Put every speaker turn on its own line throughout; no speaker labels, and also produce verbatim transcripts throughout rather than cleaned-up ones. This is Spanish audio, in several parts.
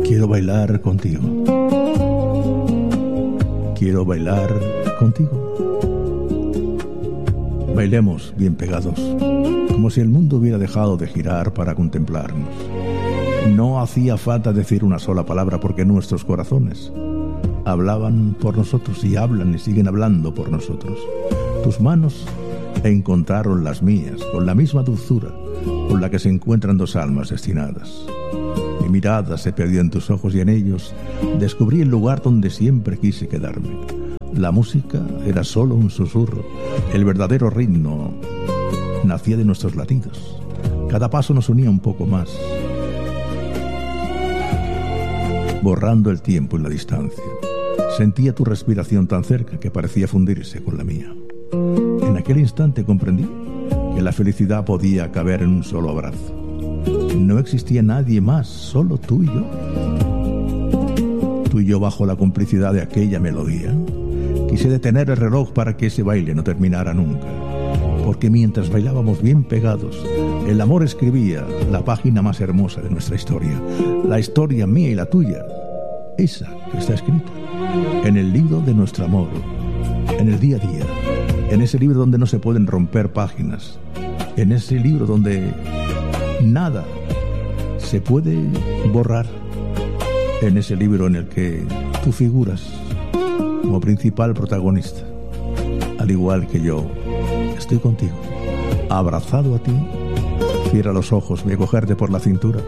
Quiero bailar contigo. Quiero bailar contigo. Bailemos bien pegados, como si el mundo hubiera dejado de girar para contemplarnos. No hacía falta decir una sola palabra porque nuestros corazones hablaban por nosotros y hablan y siguen hablando por nosotros. Tus manos encontraron las mías con la misma dulzura con la que se encuentran dos almas destinadas. Mi mirada se perdió en tus ojos y en ellos descubrí el lugar donde siempre quise quedarme. La música era solo un susurro. El verdadero ritmo nacía de nuestros latidos. Cada paso nos unía un poco más, borrando el tiempo y la distancia. Sentía tu respiración tan cerca que parecía fundirse con la mía. En aquel instante comprendí que la felicidad podía caber en un solo abrazo. No existía nadie más, solo tú y yo. Tú y yo bajo la complicidad de aquella melodía. Quise detener el reloj para que ese baile no terminara nunca. Porque mientras bailábamos bien pegados, el amor escribía la página más hermosa de nuestra historia. La historia mía y la tuya. Esa que está escrita en el libro de nuestro amor, en el día a día, en ese libro donde no se pueden romper páginas, en ese libro donde nada se puede borrar, en ese libro en el que tú figuras como principal protagonista, al igual que yo. Estoy contigo, abrazado a ti. Cierra los ojos, voy a cogerte por la cintura,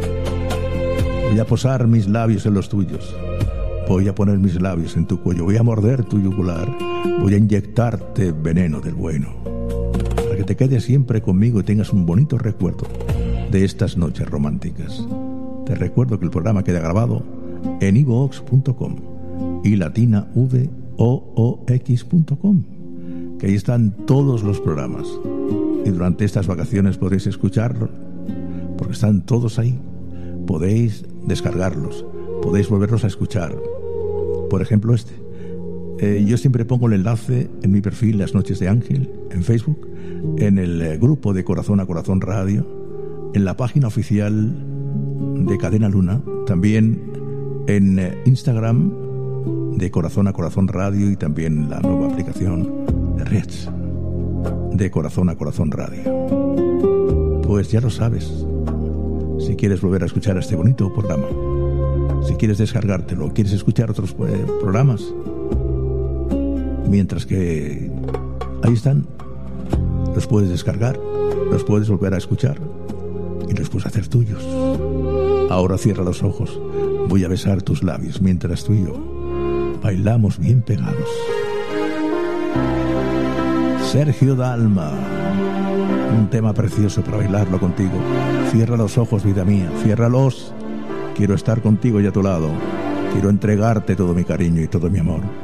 voy a posar mis labios en los tuyos, voy a poner mis labios en tu cuello, voy a morder tu yugular, voy a inyectarte veneno del bueno, para que te quedes siempre conmigo y tengas un bonito recuerdo de estas noches románticas. Te recuerdo que el programa queda grabado en ivox punto com y latina v o o x punto com, que ahí están todos los programas y durante estas vacaciones podéis escucharlos porque están todos ahí. Podéis descargarlos, podéis volverlos a escuchar. Por ejemplo este eh, yo siempre pongo el enlace en mi perfil Las Noches de Ángel en Facebook, en el eh, grupo de Corazón a Corazón Radio, en la página oficial de Cadena Luna, también en eh, Instagram de Corazón a Corazón Radio y también la nueva aplicación de Reach de Corazón a Corazón Radio. Pues ya lo sabes, si quieres volver a escuchar este bonito programa, si quieres descargártelo, quieres escuchar otros eh, programas, mientras que ahí están, los puedes descargar, los puedes volver a escuchar y los puedes hacer tuyos. Ahora cierra los ojos, voy a besar tus labios mientras tú y yo bailamos bien pegados. Sergio Dalma, un tema precioso para bailarlo contigo. Cierra los ojos, vida mía, ciérralos. Quiero estar contigo y a tu lado. Quiero entregarte todo mi cariño y todo mi amor.